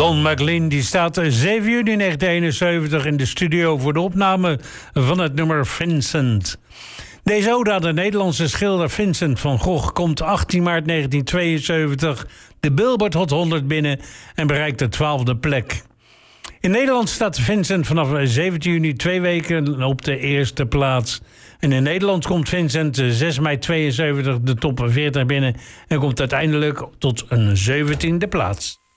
Don McLean die staat 7 juni 1971 in de studio voor de opname van het nummer Vincent. Deze ode aan de Nederlandse schilder Vincent van Gogh komt 18 maart 1972 de Billboard Hot 100 binnen en bereikt de 12e plek. In Nederland staat Vincent vanaf 17 juni 2 weken op de eerste plaats. En in Nederland komt Vincent 6 mei 72 de top 40 binnen en komt uiteindelijk tot een 17e plaats.